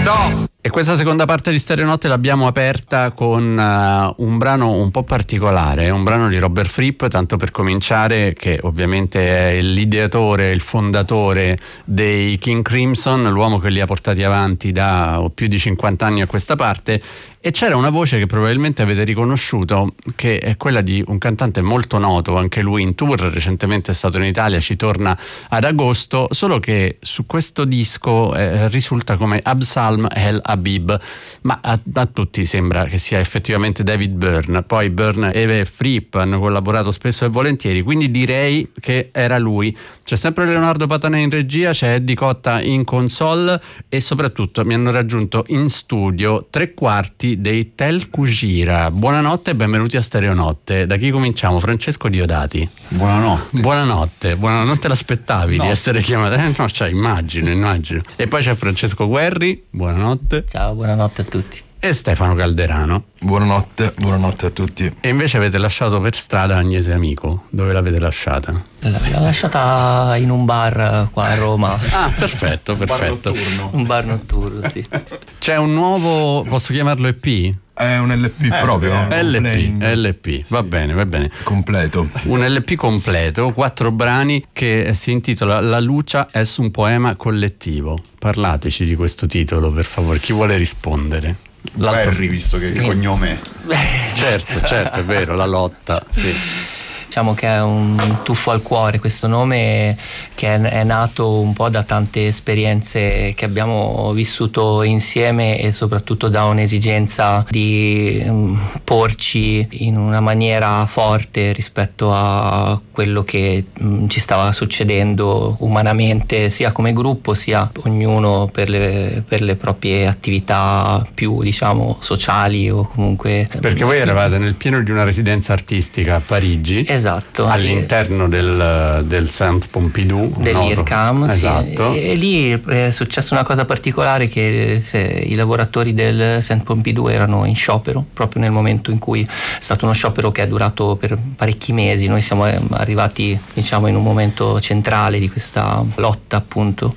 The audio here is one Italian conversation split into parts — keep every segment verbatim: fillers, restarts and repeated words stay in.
No! E questa seconda parte di Stereonotte l'abbiamo aperta con uh, un brano un po' particolare, un brano di Robert Fripp, tanto per cominciare, che ovviamente è l'ideatore, il fondatore dei King Crimson, l'uomo che li ha portati avanti da più di cinquanta anni a questa parte. E c'era una voce che probabilmente avete riconosciuto, che è quella di un cantante molto noto, anche lui in tour, recentemente è stato in Italia, ci torna ad agosto, solo che su questo disco eh, risulta come Absalm El Habib, ma a, a tutti sembra che sia effettivamente David Byrne. Poi Byrne e Fripp hanno collaborato spesso e volentieri, quindi direi che era lui. C'è sempre Leonardo Patanè in regia, c'è Eddie Cotta in console e soprattutto mi hanno raggiunto in studio tre quarti dei Tel Kujira. Buonanotte e benvenuti a Stereonotte. Da chi cominciamo? Francesco Diodati. Buonanotte. Buonanotte. Buonanotte. Non te l'aspettavi no. di essere chiamato? Eh, no, cioè, immagino, immagino. E poi c'è Francesco Guerri. Buonanotte. Ciao, buonanotte a tutti. E Stefano Calderano. Buonanotte, buonanotte a tutti. E invece avete lasciato per strada Agnese Amico. Dove l'avete lasciata? L'ho lasciata in un bar qua a Roma. Ah, perfetto, perfetto. Un bar notturno. Un bar notturno, sì. C'è un nuovo, posso chiamarlo E P? È un L P eh, proprio. L P, L P, va bene, va bene. Completo. Un L P completo, quattro brani che si intitola La Lucha es un poema collettivo. Parlateci di questo titolo, per favore. Chi vuole rispondere? L'altro Larry, visto che il cognome è... Certo, certo, è vero, la lotta, sì. Diciamo che è un tuffo al cuore questo nome, che è, è nato un po' da tante esperienze che abbiamo vissuto insieme e soprattutto da un'esigenza di um, porci in una maniera forte rispetto a quello che um, ci stava succedendo umanamente, sia come gruppo sia ognuno per le, per le proprie attività più, diciamo, sociali o comunque. Perché voi eravate nel pieno di una residenza artistica a Parigi. Esatto. All'interno del, del Centre Pompidou. Dell'I R C A M, esatto. Sì. E, e lì è successa una cosa particolare, che se i lavoratori del Centre Pompidou erano in sciopero, proprio nel momento in cui è stato uno sciopero che è durato per parecchi mesi. Noi siamo arrivati, diciamo, in un momento centrale di questa lotta, appunto.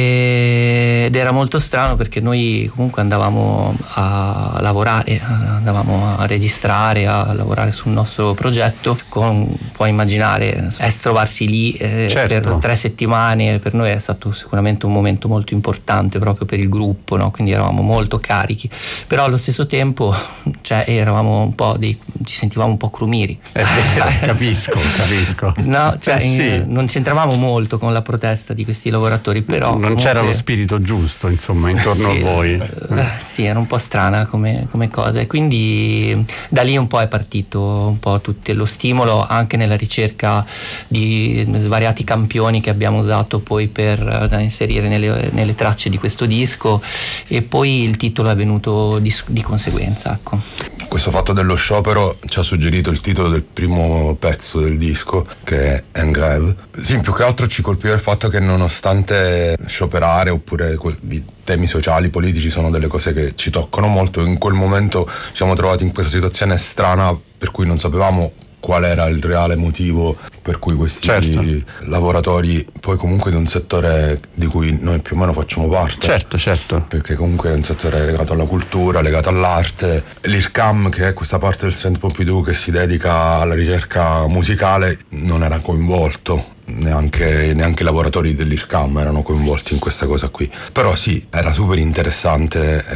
E, ed era molto strano perché noi comunque andavamo a lavorare, andavamo a registrare, a lavorare sul nostro progetto. Con puoi immaginare è trovarsi lì eh, certo. per tre settimane per noi è stato sicuramente un momento molto importante proprio per il gruppo, no? Quindi eravamo molto carichi, però allo stesso tempo, cioè, eravamo un po' dei, ci sentivamo un po' crumiri. È vero, capisco, capisco. No, cioè, eh sì. in, non c'entravamo molto con la protesta di questi lavoratori, però non comunque... c'era lo spirito giusto, insomma, intorno sì, a voi. Eh, sì, era un po' strana come, come cosa, e quindi da lì un po' è partito un po' tutto lo stimolo, anche nella ricerca di svariati campioni che abbiamo usato poi per da inserire nelle, nelle tracce di questo disco, e poi il titolo è venuto di, di conseguenza, ecco. Questo fatto dello sciopero ci ha suggerito il titolo del primo pezzo del disco, che è En Grève. Sì, più che altro ci colpiva il fatto che, nonostante scioperare oppure i temi sociali, politici sono delle cose che ci toccano molto, in quel momento ci siamo trovati in questa situazione strana per cui non sapevamo qual era il reale motivo per cui questi certo. lavoratori, poi comunque di un settore di cui noi più o meno facciamo parte. Certo, certo. Perché comunque è un settore legato alla cultura, legato all'arte. L'I R C A M, che è questa parte del Centre Pompidou che si dedica alla ricerca musicale, non era coinvolto. Neanche, neanche i lavoratori dell'I R C A M erano coinvolti in questa cosa qui. Però sì, era super interessante